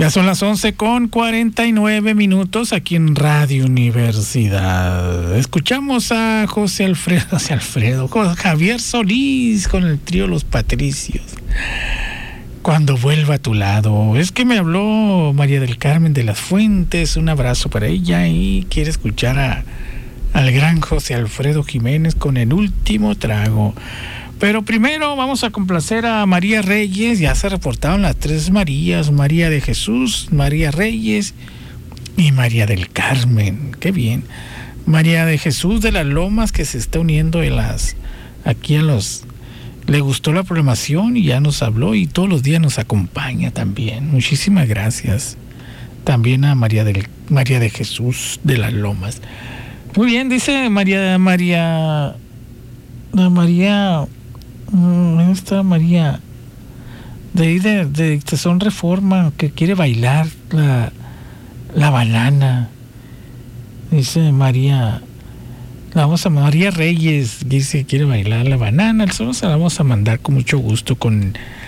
Ya son las 11:49 aquí en Radio Universidad. Escuchamos a Javier Solís con el trío Los Patricios. Cuando vuelva a tu lado. Es que me habló María del Carmen de las Fuentes. Un abrazo para ella y quiere escuchar al gran José Alfredo Jiménez con El Último Trago. Pero primero vamos a complacer a María Reyes. Ya se reportaron las tres Marías: María de Jesús, María Reyes y María del Carmen. Qué bien. María de Jesús de las Lomas, que se está uniendo aquí a los... Le gustó la programación y ya nos habló y todos los días nos acompaña también. Muchísimas gracias. También a María de Jesús de las Lomas. Muy bien, dice María. Esta María de ahí de Son Reforma, que quiere bailar la banana. Dice María Reyes, dice que quiere bailar la banana. Nosotros se la vamos a mandar con mucho gusto con